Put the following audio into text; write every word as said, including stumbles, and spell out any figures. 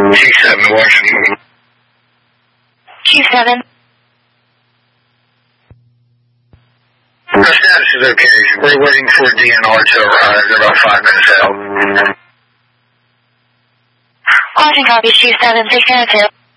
G seven, Washington. G seven. The status is okay. We're waiting for D N R to arrive. They're about five minutes out. Washington copy, G seven, take care of it.